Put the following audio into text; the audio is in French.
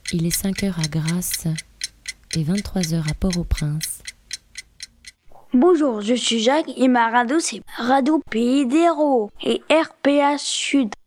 Il est 5h à Grasse et 23h à Port-au-Prince. Bonjour, je suis Jacques et ma radio c'est Radio Pays d'Hérault et RPA Sud.